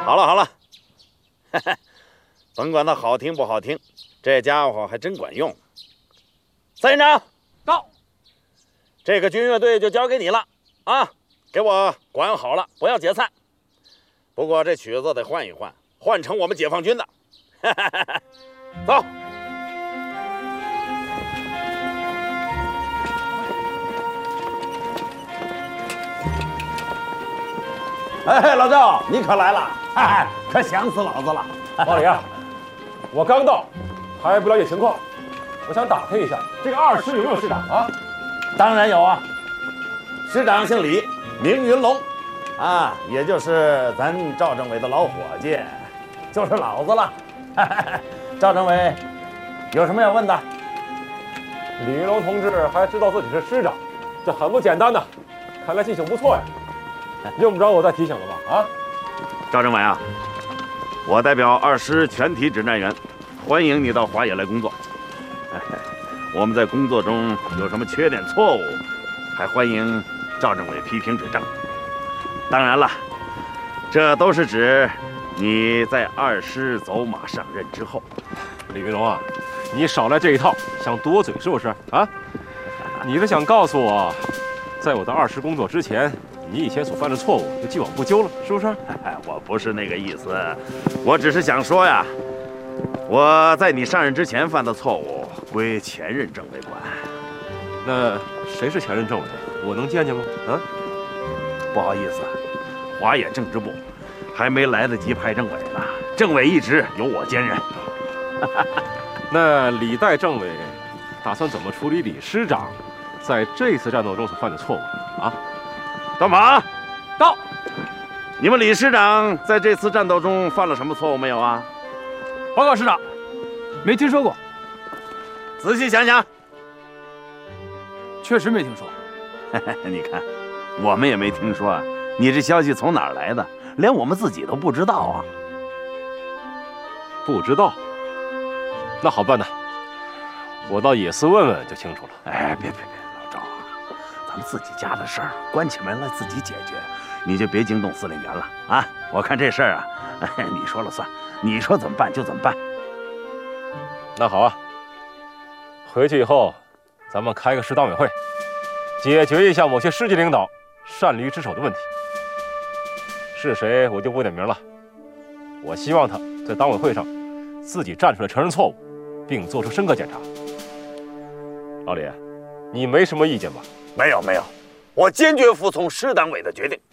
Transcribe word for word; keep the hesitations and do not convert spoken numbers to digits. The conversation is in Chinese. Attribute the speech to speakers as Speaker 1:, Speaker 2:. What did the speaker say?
Speaker 1: 好了好了，嘿嘿，甭管它好听不好听，这家伙还真管用。三营长
Speaker 2: 到，
Speaker 1: 这个军乐队就交给你了啊，给我管好了，不要解散。不过这曲子得换一换，换成我们解放军的。走。哎，老赵，你可来了，嗨，可想死老子了。
Speaker 2: 老李啊，我刚到，还不了解情况，我想打听一下，这个二师有没有师长啊？
Speaker 1: 当然有啊，师长姓李，名云龙，啊，也就是咱赵政委的老伙计，就是老子了。赵政委，有什么要问的？
Speaker 2: 李云龙同志还知道自己是师长，这很不简单呐，看来记性不错呀。用不着我再提醒了吧？啊，
Speaker 1: 赵政委啊，我代表二师全体指战员，欢迎你到华野来工作。我们在工作中有什么缺点错误，还欢迎赵政委批评指正。当然了，这都是指你在二师走马上任之后。
Speaker 2: 李云龙啊，你少来这一套，想堵我嘴是不是？啊，你是想告诉我，在我到二师工作之前，你以前所犯的错误就既往不咎了，是不是？
Speaker 1: 我不是那个意思，我只是想说呀，我在你上任之前犯的错误归前任政委管。
Speaker 2: 那谁是前任政委？我能见见吗？啊，
Speaker 1: 不好意思，华野政治部还没来得及派政委呢，政委一职由我兼任。
Speaker 2: 那李代政委打算怎么处理李师长在这次战斗中所犯的错误啊？
Speaker 1: 到马，
Speaker 2: 到。
Speaker 1: 你们李师长在这次战斗中犯了什么错误没有啊？
Speaker 3: 报告师长，没听说过。
Speaker 1: 仔细想想。
Speaker 3: 确实没听说。
Speaker 1: 你看，我们也没听说啊。你这消息从哪儿来的？连我们自己都不知道啊。
Speaker 2: 不知道？那好办呐，我到野寺问问就清楚了。
Speaker 1: 哎，别别别，老赵啊，咱们自己家的事儿，关起门来自己解决，你就别惊动司令员了啊！我看这事儿啊，你说了算，你说怎么办就怎么办。
Speaker 2: 那好啊，回去以后，咱们开个师党委会，解决一下某些师级领导擅离职守的问题。是谁我就不点名了，我希望他在党委会上自己站出来承认错误，并做出深刻检查。老李，你没什么意见吧？
Speaker 1: 没有没有，我坚决服从师党委的决定。